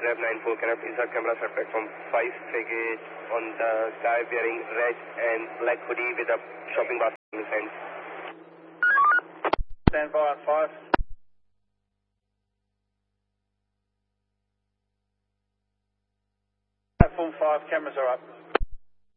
Rev 94, can I please have camera set platform 5 frigate on the guy wearing red and black hoodie with a shopping basket in his hand. Stand by on 5. Platform 5, cameras are up.